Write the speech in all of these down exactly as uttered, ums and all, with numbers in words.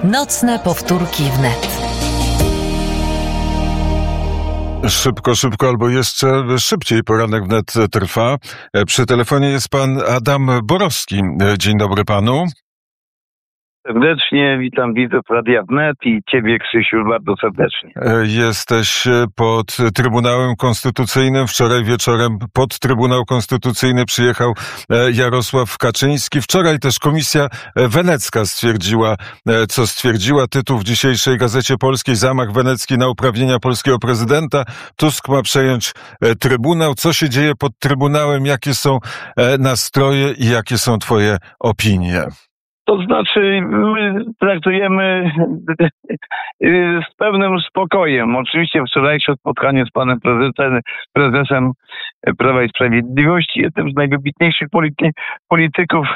Nocne powtórki wnet. Szybko, szybko albo jeszcze szybciej poranek wnet trwa. Przy telefonie jest pan Adam Borowski. Dzień dobry panu. Serdecznie witam widzów Radia Wnet i ciebie, Krzysiu, bardzo serdecznie. Jesteś pod Trybunałem Konstytucyjnym. Wczoraj wieczorem pod Trybunał Konstytucyjny przyjechał Jarosław Kaczyński. Wczoraj też Komisja Wenecka stwierdziła, co stwierdziła. Tytuł w dzisiejszej Gazecie Polskiej: Zamach wenecki na uprawnienia polskiego prezydenta. Tusk ma przejąć Trybunał. Co się dzieje pod Trybunałem? Jakie są nastroje i jakie są twoje opinie? To znaczy, my traktujemy z pewnym spokojem. Oczywiście wczorajsze spotkanie z panem prezesem, prezesem Prawa i Sprawiedliwości, jednym z najwybitniejszych polity, polityków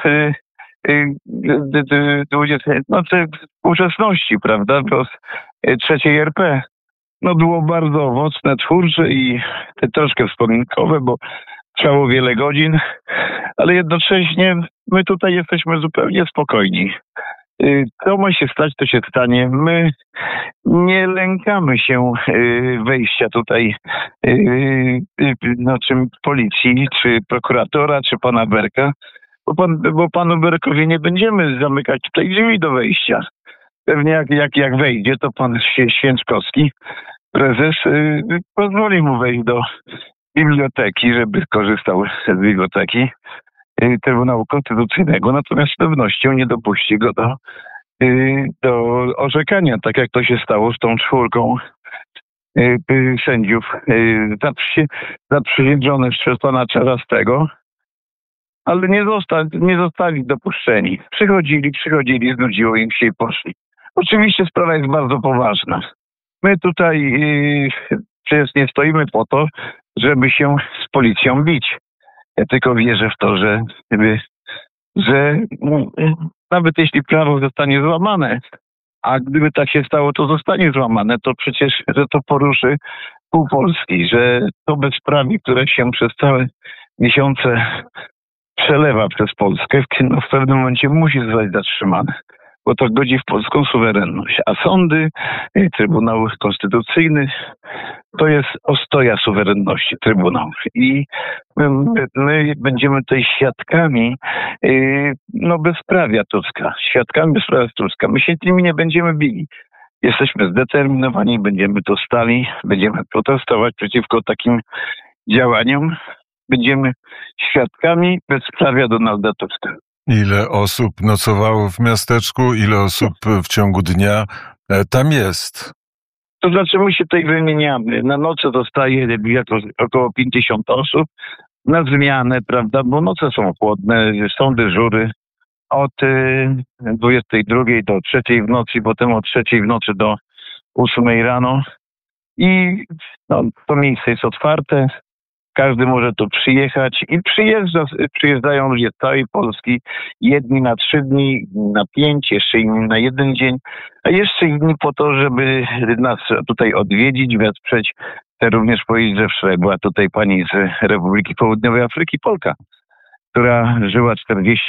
znaczy współczesności, prawda, trzeciej R P. No było bardzo owocne, twórcze i troszkę wspominkowe, bo trwało wiele godzin, ale jednocześnie my tutaj jesteśmy zupełnie spokojni. Co ma się stać, to się stanie. My nie lękamy się wejścia tutaj no, czym policji, czy prokuratora, czy pana Berka, bo, pan, bo panu Berkowi nie będziemy zamykać tutaj drzwi do wejścia. Pewnie jak, jak, jak wejdzie, to pan Święczkowski, prezes, pozwoli mu wejść do biblioteki, żeby korzystał z biblioteki Trybunału Konstytucyjnego, natomiast z pewnością nie dopuści go do, do orzekania, tak jak to się stało z tą czwórką sędziów zaprzysiężonych przez pana Czarzastego, ale nie, zosta, nie zostali dopuszczeni. Przychodzili, przychodzili, znudziło im się i poszli. Oczywiście sprawa jest bardzo poważna. My tutaj yy, przecież nie stoimy po to, żeby się z policją bić. Ja tylko wierzę w to, że, że no, nawet jeśli prawo zostanie złamane, a gdyby tak się stało, to zostanie złamane, to przecież, że to poruszy pół Polski, że to bezprawie, które się przez całe miesiące przelewa przez Polskę, no w pewnym momencie musi zostać zatrzymane, bo to godzi w polską suwerenność. A sądy, Trybunał Konstytucyjny to jest ostoja suwerenności Trybunału. I my, my będziemy tutaj świadkami yy, no bezprawia Tuska. Świadkami bezprawia Tuska. My się tymi nie będziemy bili. Jesteśmy zdeterminowani, będziemy to stali, będziemy protestować przeciwko takim działaniom. Będziemy świadkami bezprawia Donalda Tuska. Ile osób nocowało w miasteczku? Ile osób w ciągu dnia tam jest? To znaczy my się tutaj wymieniamy. Na noce zostaje około pięćdziesiąt osób. Na zmianę, prawda, bo noce są chłodne, są dyżury od dwudziestej drugiej do trzeciej w nocy, potem od trzeciej w nocy do ósmej rano. I no, to miejsce jest otwarte. Każdy może tu przyjechać i przyjeżdża, przyjeżdżają ludzie z całej Polski. Jedni na trzy dni, na pięć, jeszcze inni na jeden dzień, a jeszcze inni po to, żeby nas tutaj odwiedzić, wesprzeć. Chcę również powiedzieć, że wczoraj była tutaj pani z Republiki Południowej Afryki, Polka, która żyła czterdzieści